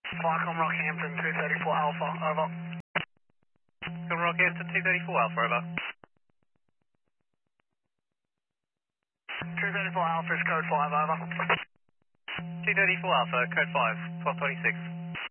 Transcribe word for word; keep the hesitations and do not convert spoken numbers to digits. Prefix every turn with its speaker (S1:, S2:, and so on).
S1: Flycom Rockhampton two thirty-four Alpha, over.
S2: From Rockhampton two thirty-four Alpha, over.
S1: two thirty-four Alpha is code five, over.
S2: two thirty-four Alpha, code five, twelve twenty-six.